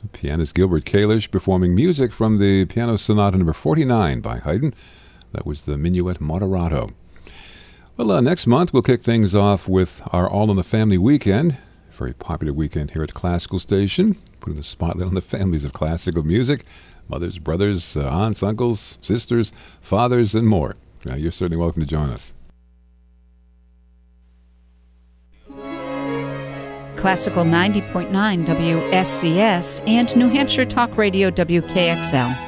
Pianist Gilbert Kalish performing music from the Piano Sonata number 49 by Haydn. That was the Minuet Moderato. Well, next month we'll kick things off with our All in the Family weekend. Very popular weekend here at the Classical Station, putting the spotlight on the families of classical music. Mothers, brothers, aunts, uncles, sisters, fathers, and more. You're certainly welcome to join us. Classical 90.9 WSCS and New Hampshire Talk Radio WKXL.